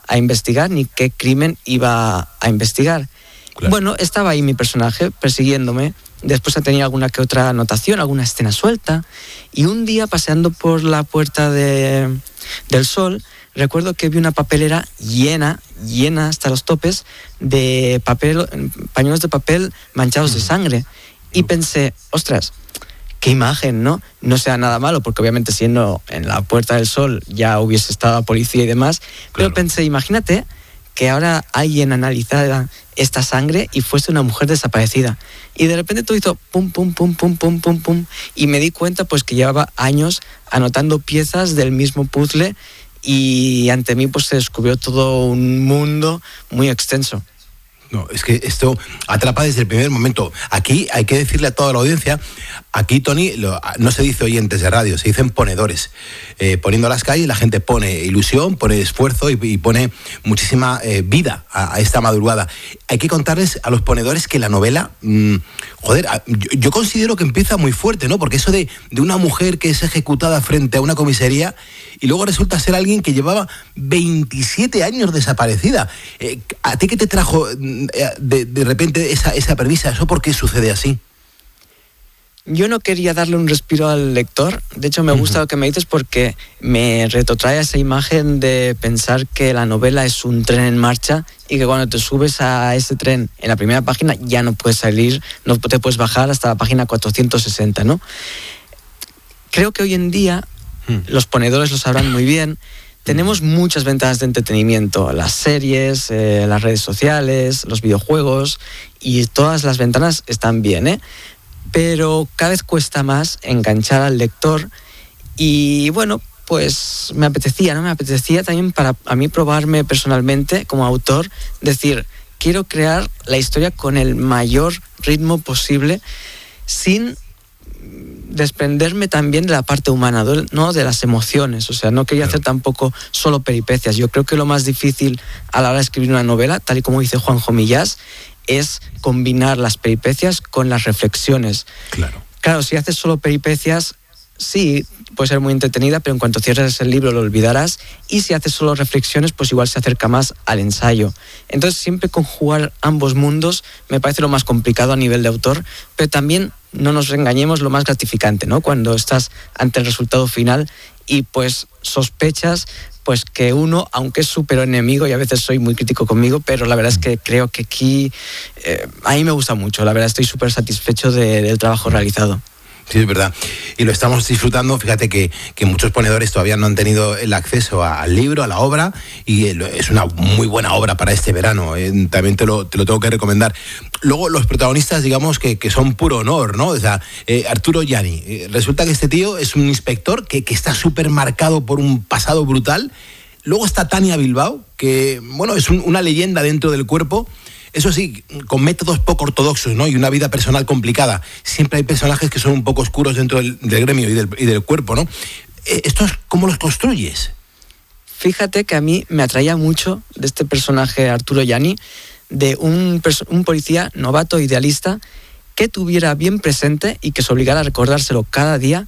a investigar ni qué crimen iba a investigar. Claro. Bueno, estaba ahí mi personaje persiguiéndome. Después tenía alguna que otra anotación, alguna escena suelta. Y un día, paseando por la Puerta del Sol, recuerdo que vi una papelera llena hasta los topes de pañuelos de papel manchados de sangre. Y pensé, ostras, qué imagen, ¿no? No sea nada malo, porque obviamente siendo en la Puerta del Sol ya hubiese estado la policía y demás. Claro. Pero pensé, imagínate que ahora alguien analizara esta sangre y fuese una mujer desaparecida. Y de repente todo hizo pum, pum, pum, pum, pum, pum, pum. Y me di cuenta pues que llevaba años anotando piezas del mismo puzzle y ante mí pues se descubrió todo un mundo muy extenso. No, es que esto atrapa desde el primer momento. Aquí hay que decirle a toda la audiencia, aquí, Tony, no se dice oyentes de radio, se dicen ponedores. Poniendo a las calles, la gente pone ilusión, pone esfuerzo y pone muchísima vida a esta madrugada. Hay que contarles a los ponedores que la novela, yo considero que empieza muy fuerte, ¿no? Porque eso de una mujer que es ejecutada frente a una comisaría y luego resulta ser alguien que llevaba 27 años desaparecida. ¿A ti qué te trajo de repente esa premisa? ¿Eso por qué sucede así? Yo no quería darle un respiro al lector. De hecho, me gusta lo que me dices porque me retrotrae a esa imagen de pensar que la novela es un tren en marcha y que cuando te subes a ese tren en la primera página ya no puedes salir, no te puedes bajar hasta la página 460, ¿no? Creo que hoy en día, los ponedores lo sabrán muy bien, tenemos muchas ventanas de entretenimiento, las series, las redes sociales, los videojuegos, y todas las ventanas están bien, ¿eh? Pero cada vez cuesta más enganchar al lector y bueno, pues me apetecía también para a mí probarme personalmente como autor, decir, quiero crear la historia con el mayor ritmo posible sin desprenderme también de la parte humana, ¿no? De las emociones. O sea, no quería hacer tampoco solo peripecias. Yo creo que lo más difícil a la hora de escribir una novela, tal y como dice Juanjo Millás, es combinar las peripecias con las reflexiones. Claro, si haces solo peripecias, sí, puede ser muy entretenida, pero en cuanto cierres el libro lo olvidarás, y si haces solo reflexiones, pues igual se acerca más al ensayo. Entonces, siempre conjugar ambos mundos me parece lo más complicado a nivel de autor, pero también, no nos engañemos, lo más gratificante, ¿no? Cuando estás ante el resultado final y pues sospechas pues que uno, aunque es súper enemigo, y a veces soy muy crítico conmigo, pero la verdad es que creo que aquí a mí me gusta mucho, la verdad estoy súper satisfecho del trabajo realizado. Sí, es verdad. Y lo estamos disfrutando. Fíjate que muchos ponedores todavía no han tenido el acceso al libro, a la obra, y es una muy buena obra para este verano. También te lo tengo que recomendar. Luego, los protagonistas, digamos, que son puro honor, ¿no? O sea, Arturo Gianni. Resulta que este tío es un inspector que está súper marcado por un pasado brutal. Luego está Tania Bilbao, que, bueno, es una leyenda dentro del cuerpo. Eso sí, con métodos poco ortodoxos, ¿no? Y una vida personal complicada. Siempre hay personajes que son un poco oscuros dentro del gremio y del cuerpo, ¿no? ¿Estos cómo los construyes? Fíjate que a mí me atraía mucho de este personaje Arturo Gianni, de un policía novato idealista que tuviera bien presente y que se obligara a recordárselo cada día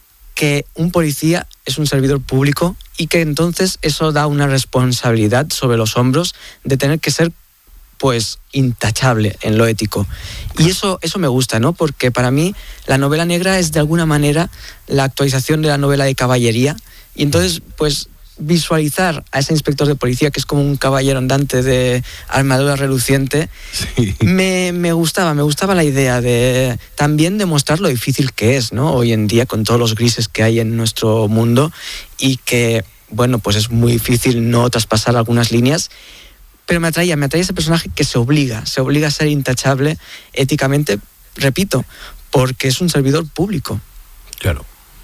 que un policía es un servidor público y que entonces eso da una responsabilidad sobre los hombros de tener que ser pues intachable en lo ético. Y eso me gusta, ¿no? Porque para mí la novela negra es de alguna manera la actualización de la novela de caballería, y entonces pues visualizar a ese inspector de policía que es como un caballero andante de armadura reluciente, sí. me gustaba la idea de también demostrar lo difícil que es, ¿no? Hoy en día con todos los grises que hay en nuestro mundo y que, bueno, pues es muy difícil no traspasar algunas líneas. Pero me atraía ese personaje que se obliga a ser intachable éticamente, repito, porque es un servidor público. Claro.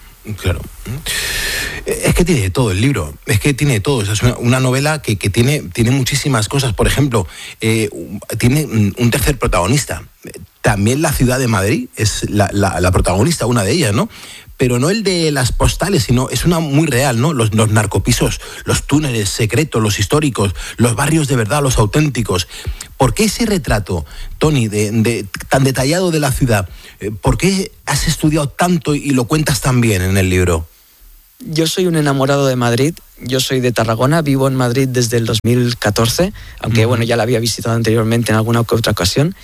Es que tiene de todo el libro, es que tiene de todo. O sea, es una novela que tiene muchísimas cosas. Por ejemplo, tiene un tercer protagonista. También la ciudad de Madrid es la protagonista, una de ellas, ¿no? Pero no el de las postales, sino es una muy real, ¿no? Los narcopisos, los túneles secretos, los históricos, los barrios de verdad, los auténticos. ¿Por qué ese retrato, Tony, tan detallado de la ciudad? ¿Por qué has estudiado tanto y lo cuentas tan bien en el libro? yo soy un enamorado de Madrid. Yo soy de Tarragona, vivo en Madrid desde el 2014, aunque bueno, ya la había visitado anteriormente en alguna que otra ocasión.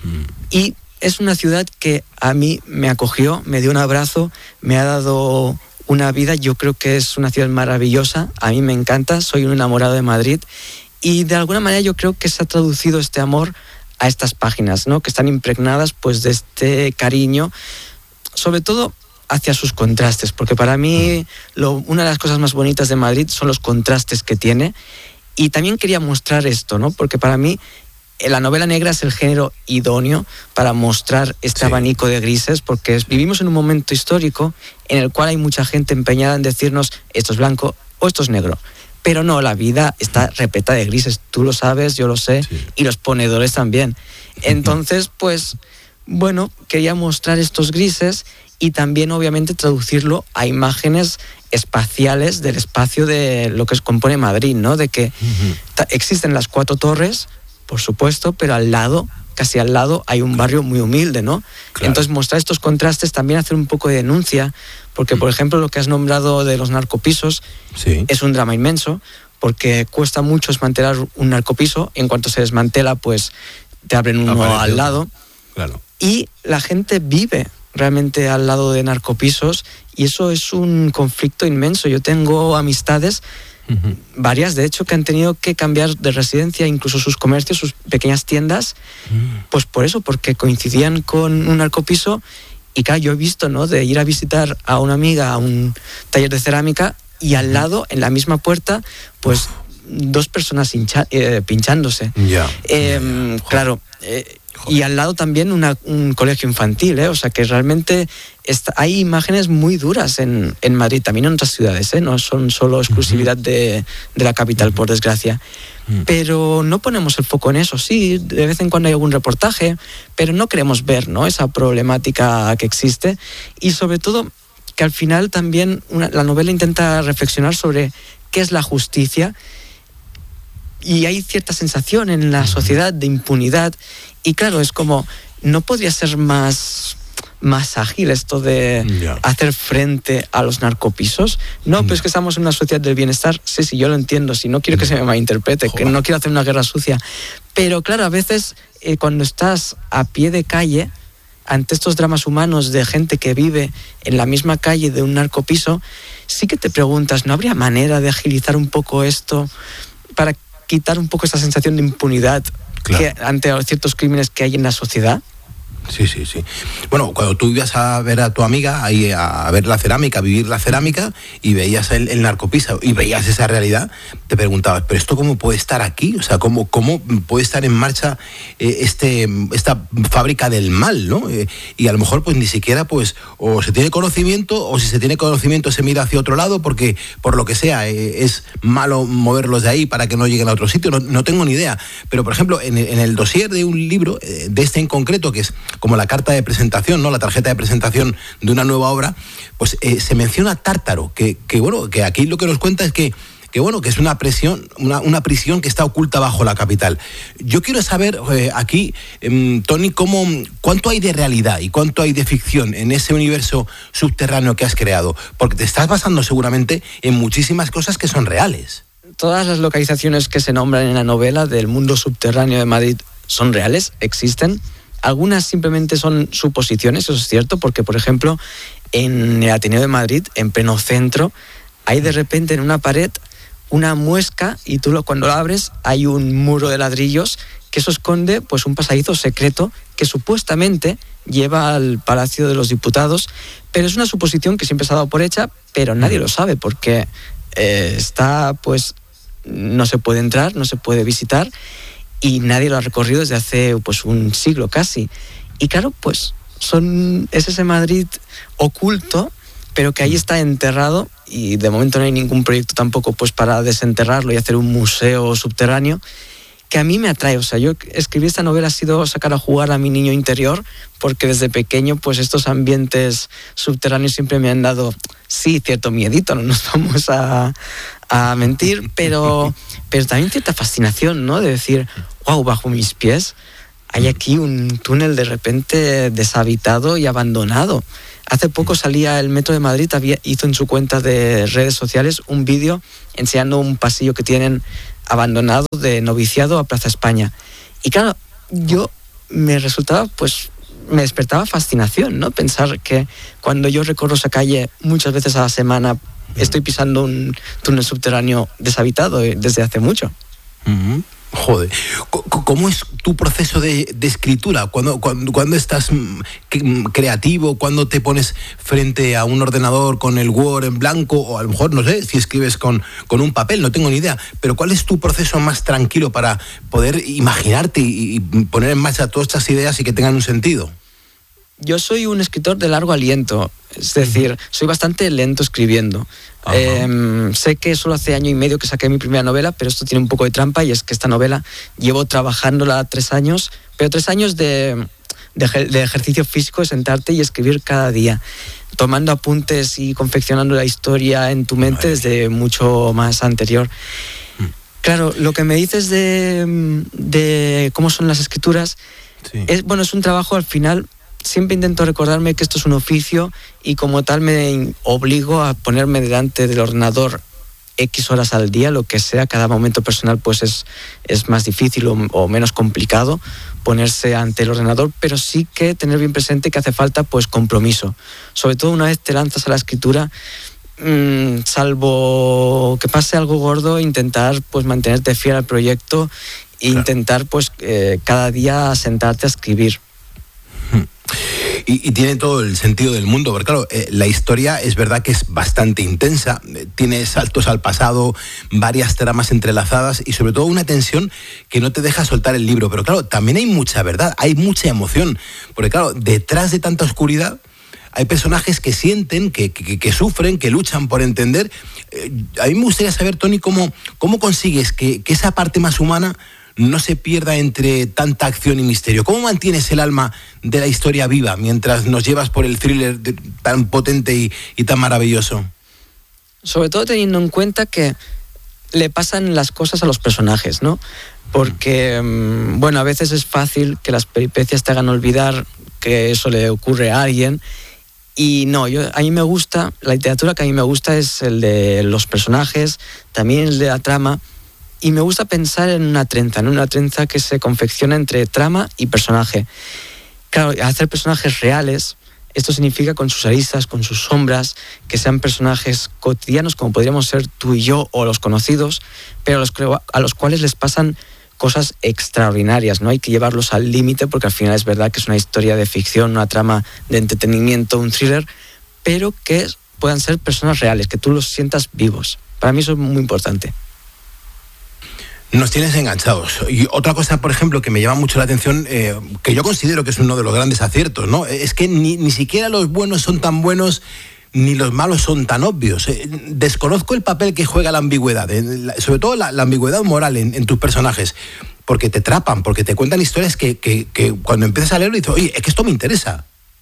Y es una ciudad que a mí me acogió, me dio un abrazo, me ha dado una vida. Yo creo que es una ciudad maravillosa, a mí me encanta, soy un enamorado de Madrid. Y de alguna manera yo creo que se ha traducido este amor a estas páginas, ¿no? Que están impregnadas pues de este cariño, sobre todo hacia sus contrastes, porque para mí una de las cosas más bonitas de Madrid son los contrastes que tiene. Y también quería mostrar esto, ¿no? Porque para mí la novela negra es el género idóneo para mostrar este abanico de grises, porque vivimos en un momento histórico en el cual hay mucha gente empeñada en decirnos esto es blanco o esto es negro. Pero no, la vida está repleta de grises, tú lo sabes, yo lo sé, y los ponedores también. Entonces, pues, bueno, quería mostrar estos grises y también, obviamente, traducirlo a imágenes espaciales del espacio de lo que compone Madrid, ¿no? De que existen las 4 torres, por supuesto, pero al lado, casi al lado, hay un barrio muy humilde, ¿no? Claro. Entonces, mostrar estos contrastes, también hacer un poco de denuncia, porque, por ejemplo, lo que has nombrado de los narcopisos es un drama inmenso, porque cuesta mucho desmantelar un narcopiso. En cuanto se desmantela, pues te abren uno al lado. Claro. Y la gente vive realmente al lado de narcopisos, y eso es un conflicto inmenso. Yo tengo amistades, varias de hecho, que han tenido que cambiar de residencia, incluso sus comercios, sus pequeñas tiendas, pues por eso, porque coincidían con un narcopiso. Y claro, yo he visto, ¿no?, de ir a visitar a una amiga a un taller de cerámica y al lado, en la misma puerta, pues 2 personas pinchándose. Claro, y al lado también un colegio infantil, o sea que realmente hay imágenes muy duras en Madrid, también en otras ciudades, no son solo exclusividad de la capital, por desgracia. Pero no ponemos el foco en eso. Sí, de vez en cuando hay algún reportaje, pero no queremos ver, ¿no?, esa problemática que existe. Y sobre todo que al final también la novela intenta reflexionar sobre qué es la justicia, y hay cierta sensación en la sociedad de impunidad. Y claro, es como, ¿no podría ser más ágil esto de hacer frente a los narcopisos? No, pero es que estamos en una sociedad del bienestar. Sí, yo lo entiendo. Si no quiero que se me malinterprete, que no quiero hacer una guerra sucia. Pero claro, a veces cuando estás a pie de calle, ante estos dramas humanos de gente que vive en la misma calle de un narcopiso, sí que te preguntas, ¿no habría manera de agilizar un poco esto para quitar un poco esa sensación de impunidad ante ciertos crímenes que hay en la sociedad? Sí. Bueno, cuando tú ibas a ver a tu amiga, ahí a ver la cerámica, a vivir la cerámica, y veías el narcopiso y veías esa realidad, te preguntabas, ¿pero esto cómo puede estar aquí? O sea, ¿cómo puede estar en marcha esta fábrica del mal, ¿no? Y a lo mejor pues ni siquiera pues o se tiene conocimiento, o si se tiene conocimiento se mira hacia otro lado porque por lo que sea es malo moverlos de ahí para que no lleguen a otro sitio. No tengo ni idea. Pero, por ejemplo, en el dossier de un libro, de este en concreto, que es como la carta de presentación, ¿no?, la tarjeta de presentación de una nueva obra, pues se menciona Tártaro, que aquí lo que nos cuenta es que es una prisión que está oculta bajo la capital. Yo quiero saber aquí, Toni, cuánto hay de realidad y cuánto hay de ficción en ese universo subterráneo que has creado, porque te estás basando seguramente en muchísimas cosas que son reales. Todas las localizaciones que se nombran en la novela del mundo subterráneo de Madrid son reales, existen. Algunas simplemente son suposiciones, eso es cierto, porque, por ejemplo, en el Ateneo de Madrid, en pleno centro, hay de repente en una pared una muesca, y tú cuando lo abres hay un muro de ladrillos que eso esconde pues un pasadizo secreto que supuestamente lleva al Palacio de los Diputados, pero es una suposición que siempre se ha dado por hecha, pero nadie lo sabe porque no se puede entrar, no se puede visitar, y nadie lo ha recorrido desde hace pues un siglo casi. Y claro, pues es ese Madrid oculto, pero que ahí está enterrado, y de momento no hay ningún proyecto tampoco pues para desenterrarlo y hacer un museo subterráneo, que a mí me atrae. O sea, yo escribí esta novela ha sido sacar a jugar a mi niño interior, porque desde pequeño pues estos ambientes subterráneos siempre me han dado, sí, cierto miedito, no nos vamos a mentir, pero también cierta fascinación, ¿no?, de decir, wow, bajo mis pies hay aquí un túnel de repente deshabitado y abandonado. Hace poco salía el Metro de Madrid, hizo en su cuenta de redes sociales un vídeo enseñando un pasillo que tienen abandonado de Noviciado a Plaza España. Y claro, me despertaba fascinación, ¿no? Pensar que cuando yo recorro esa calle muchas veces a la semana estoy pisando un túnel subterráneo deshabitado desde hace mucho. Joder, ¿cómo es tu proceso de escritura? ¿Cuándo estás creativo? ¿Cuándo te pones frente a un ordenador con el Word en blanco? O a lo mejor, no sé, si escribes con un papel, no tengo ni idea. Pero ¿cuál es tu proceso más tranquilo para poder imaginarte y poner en marcha todas estas ideas y que tengan un sentido? Yo soy un escritor de largo aliento, es decir, soy bastante lento escribiendo. Sé que solo hace año y medio que saqué mi primera novela, pero esto tiene un poco de trampa, y es que esta novela llevo trabajándola 3 años, pero 3 años de ejercicio físico, de sentarte y escribir cada día, tomando apuntes y confeccionando la historia en tu mente desde mucho más anterior. Claro, lo que me dices de cómo son las escrituras, es un trabajo al final. Siempre intento recordarme que esto es un oficio y como tal me obligo a ponerme delante del ordenador X horas al día, lo que sea. Cada momento personal pues es más difícil o menos complicado ponerse ante el ordenador, pero sí que tener bien presente que hace falta pues compromiso. Sobre todo una vez te lanzas a la escritura, salvo que pase algo gordo, intentar pues mantenerte fiel al proyecto e intentar pues cada día sentarte a escribir. Y tiene todo el sentido del mundo, porque claro, la historia es verdad que es bastante intensa, tiene saltos al pasado, varias tramas entrelazadas y sobre todo una tensión que no te deja soltar el libro. Pero claro, también hay mucha verdad, hay mucha emoción, porque claro, detrás de tanta oscuridad hay personajes que sienten, que sufren, que luchan por entender. A mí me gustaría saber, Toni, cómo consigues que esa parte más humana no se pierda entre tanta acción y misterio. ¿Cómo mantienes el alma de la historia viva mientras nos llevas por el thriller tan potente y tan maravilloso? Sobre todo teniendo en cuenta que le pasan las cosas a los personajes, ¿no? Porque, a veces es fácil que las peripecias te hagan olvidar que eso le ocurre a alguien. Y no, a mí me gusta, la literatura que a mí me gusta es el de los personajes, también el de la trama. Y me gusta pensar en una trenza que se confecciona entre trama y personaje. Claro, hacer personajes reales, esto significa con sus aristas, con sus sombras, que sean personajes cotidianos como podríamos ser tú y yo o los conocidos, pero a los cuales les pasan cosas extraordinarias, ¿no? Hay que llevarlos al límite porque al final es verdad que es una historia de ficción, una trama de entretenimiento, un thriller, pero que puedan ser personas reales, que tú los sientas vivos. Para mí eso es muy importante. Nos tienes enganchados. Y otra cosa, por ejemplo, que me llama mucho la atención, que yo considero que es uno de los grandes aciertos, ¿no? Es que ni siquiera los buenos son tan buenos, ni los malos son tan obvios. Desconozco el papel que juega la ambigüedad, sobre todo la ambigüedad moral en tus personajes, porque te atrapan, porque te cuentan historias que cuando empiezas a leerlo dices, oye, es que esto me interesa.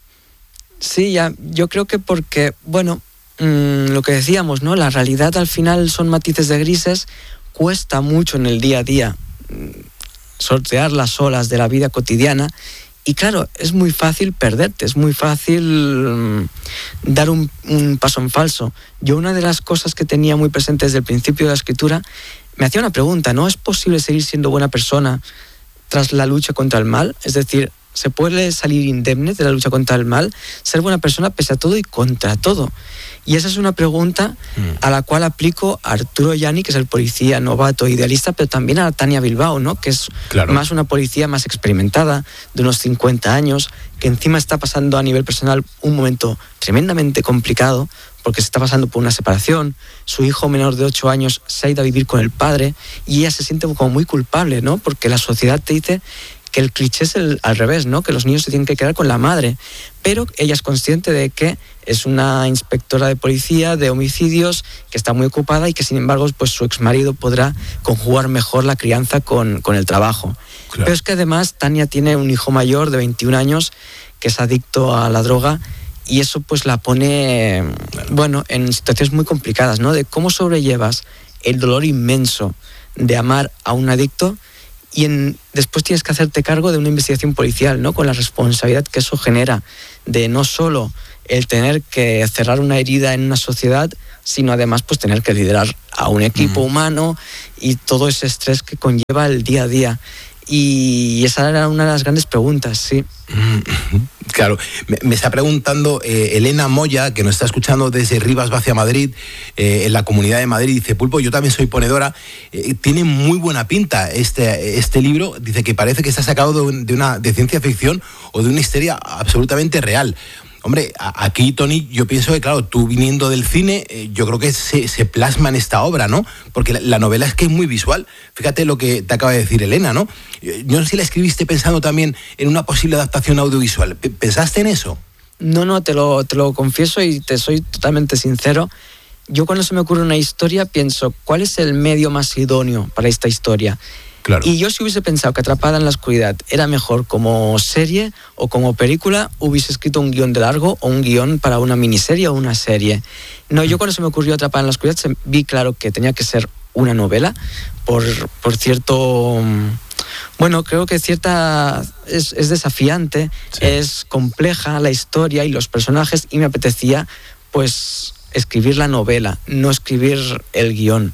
Sí, yo creo que porque, lo que decíamos, ¿no? La realidad al final son matices de grises. Cuesta mucho en el día a día sortear las olas de la vida cotidiana y claro, es muy fácil perderte, es muy fácil dar un paso en falso. Yo una de las cosas que tenía muy presente desde el principio de la escritura, me hacía una pregunta, ¿no es posible seguir siendo buena persona tras la lucha contra el mal? Es decir, ¿se puede salir indemne de la lucha contra el mal? Ser buena persona pese a todo y contra todo. Y esa es una pregunta a la cual aplico a Arturo Yanni, que es el policía novato idealista, pero también a Tania Bilbao, ¿no? Que es más una policía más experimentada, de unos 50 años, que encima está pasando a nivel personal un momento tremendamente complicado, porque se está pasando por una separación, su hijo menor de 8 años se ha ido a vivir con el padre, y ella se siente como muy culpable, ¿no? Porque la sociedad te dice que el cliché es al revés, ¿no? Que los niños se tienen que quedar con la madre. Pero ella es consciente de que es una inspectora de policía de homicidios que está muy ocupada y que sin embargo pues su exmarido podrá conjugar mejor la crianza con el trabajo. Claro. Pero es que además Tania tiene un hijo mayor de 21 años que es adicto a la droga y eso pues la pone en situaciones muy complicadas, ¿no? De cómo sobrellevas el dolor inmenso de amar a un adicto después tienes que hacerte cargo de una investigación policial, ¿no? Con la responsabilidad que eso genera de no solo el tener que cerrar una herida en una sociedad, sino además pues tener que liderar a un equipo humano y todo ese estrés que conlleva el día a día. Y esa era una de las grandes preguntas, sí. Claro, me está preguntando Elena Moya, que nos está escuchando desde Rivas Vacia, Madrid, en la Comunidad de Madrid. Dice: Pulpo, yo también soy ponedora. Tiene muy buena pinta este libro. Dice que parece que está sacado de ciencia ficción o de una historia absolutamente real. Hombre, aquí, Tony, yo pienso que, claro, tú viniendo del cine, yo creo que se plasma en esta obra, ¿no? Porque la novela es que es muy visual. Fíjate lo que te acaba de decir Elena, ¿no? Yo no sé si la escribiste pensando también en una posible adaptación audiovisual. ¿Pensaste en eso? No, te lo confieso y te soy totalmente sincero. Yo cuando se me ocurre una historia pienso, ¿cuál es el medio más idóneo para esta historia? Claro. Y yo si hubiese pensado que Atrapada en la oscuridad era mejor como serie o como película, hubiese escrito un guión de largo o un guión para una miniserie o una serie. No, yo cuando se me ocurrió Atrapada en la oscuridad vi claro que tenía que ser una novela por cierto... Bueno, creo que es desafiante, sí. Es compleja la historia y los personajes y me apetecía pues escribir la novela, no escribir el guión.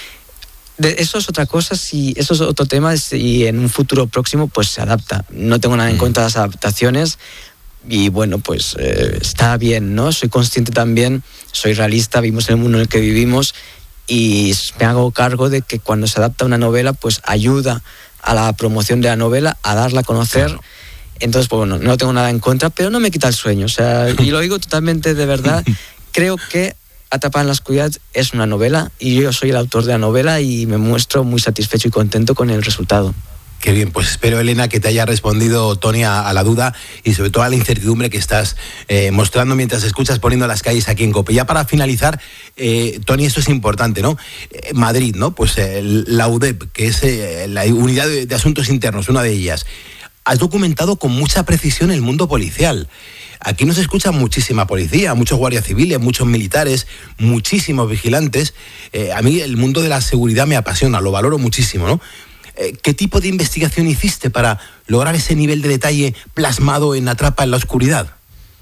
Eso es otra cosa, eso es otro tema y en un futuro próximo pues se adapta. No tengo nada en contra de las adaptaciones y bueno, pues está bien, ¿no? Soy consciente también, soy realista, vivimos en el mundo en el que vivimos y me hago cargo de que cuando se adapta una novela pues ayuda a la promoción de la novela, a darla a conocer. Claro. Entonces, pues bueno, no tengo nada en contra, pero no me quita el sueño, o sea, y lo digo totalmente de verdad. Creo que Atrapada en la oscuridad es una novela y yo soy el autor de la novela y me muestro muy satisfecho y contento con el resultado. Qué bien, pues espero, Elena, que te haya respondido, Tony, a la duda y sobre todo a la incertidumbre que estás mostrando mientras escuchas Poniendo las calles aquí en COPE. Ya para finalizar, Tony, esto es importante, ¿no? Madrid, ¿no? Pues la UDEP, que es la Unidad de Asuntos Internos, una de ellas. Has documentado con mucha precisión el mundo policial. Aquí nos escucha muchísima policía, muchos guardias civiles, muchos militares, muchísimos vigilantes. A mí el mundo de la seguridad me apasiona, lo valoro muchísimo, ¿no? ¿Qué tipo de investigación hiciste para lograr ese nivel de detalle plasmado en Atrapa en la oscuridad?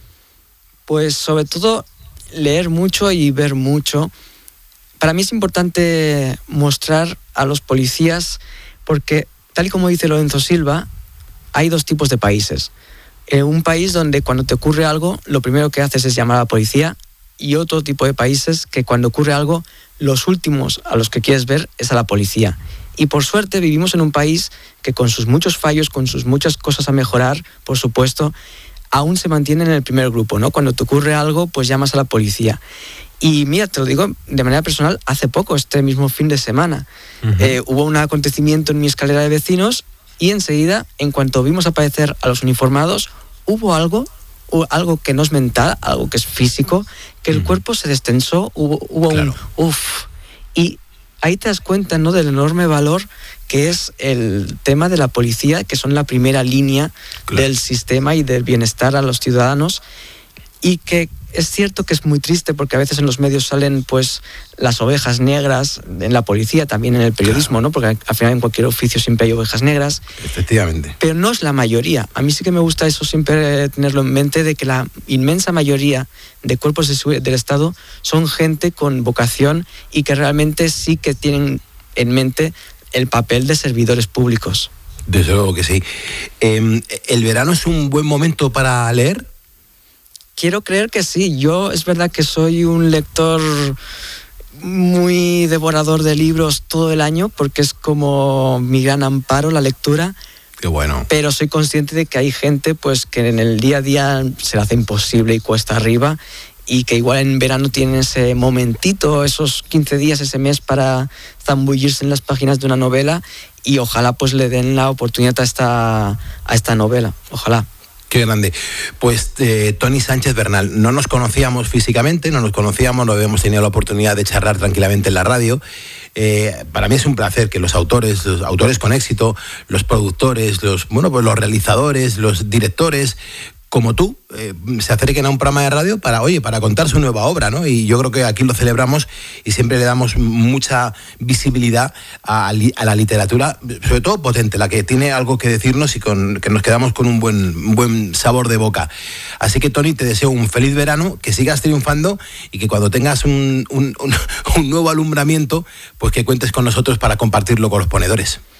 Pues sobre todo leer mucho y ver mucho. Para mí es importante mostrar a los policías porque, tal y como dice Lorenzo Silva, hay dos tipos de países. Un país donde cuando te ocurre algo, lo primero que haces es llamar a la policía, y otro tipo de países que cuando ocurre algo, los últimos a los que quieres ver es a la policía. Y por suerte vivimos en un país que con sus muchos fallos, con sus muchas cosas a mejorar, por supuesto, aún se mantiene en el primer grupo, ¿no? Cuando te ocurre algo, pues llamas a la policía. Y mira, te lo digo de manera personal, hace poco, este mismo fin de semana, hubo un acontecimiento en mi escalera de vecinos y enseguida, en cuanto vimos aparecer a los uniformados, hubo algo que no es mental, algo que es físico, que el cuerpo se destensó, hubo claro. Un uff. Y ahí te das cuenta, ¿no?, del enorme valor que es el tema de la policía, que son la primera línea claro. del sistema y del bienestar a los ciudadanos, y que es cierto que es muy triste porque a veces en los medios salen pues las ovejas negras, en la policía, también en el periodismo, claro. ¿no? Porque al final en cualquier oficio siempre hay ovejas negras. Efectivamente. Pero no es la mayoría. A mí sí que me gusta eso siempre tenerlo en mente, de que la inmensa mayoría de cuerpos del Estado son gente con vocación y que realmente sí que tienen en mente el papel de servidores públicos. Desde luego que sí. ¿El verano es un buen momento para leer? Quiero creer que sí. Yo es verdad que soy un lector muy devorador de libros todo el año porque es como mi gran amparo la lectura. Qué bueno. Pero soy consciente de que hay gente pues que en el día a día se le hace imposible y cuesta arriba y que igual en verano tienen ese momentito, esos 15 días, ese mes para zambullirse en las páginas de una novela y ojalá pues le den la oportunidad a esta novela. Ojalá. Qué grande. Pues Tony Sánchez Bernal, no nos conocíamos físicamente, no habíamos tenido la oportunidad de charlar tranquilamente en la radio. Para mí es un placer que los autores con éxito, los productores, los realizadores, los directores, como tú, se acerquen a un programa de radio para contar su nueva obra, ¿no? Y yo creo que aquí lo celebramos y siempre le damos mucha visibilidad a la literatura, sobre todo potente, la que tiene algo que decirnos y que nos quedamos con un buen sabor de boca. Así que, Toni, te deseo un feliz verano, que sigas triunfando y que cuando tengas un nuevo alumbramiento, pues que cuentes con nosotros para compartirlo con los ponedores.